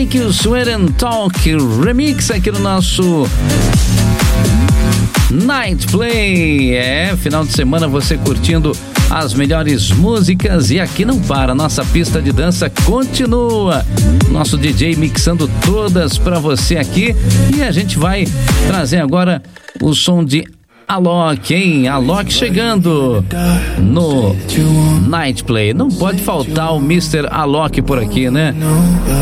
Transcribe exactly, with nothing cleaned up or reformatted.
Make You Sweat and Talk Remix aqui no nosso Night Play. É, final de semana você curtindo as melhores músicas e aqui não para, nossa pista de dança continua. Nosso D J mixando todas pra você aqui e a gente vai trazer agora o som de Alok, hein? Alok chegando no Night Play. Não pode faltar o mister Alok por aqui, né?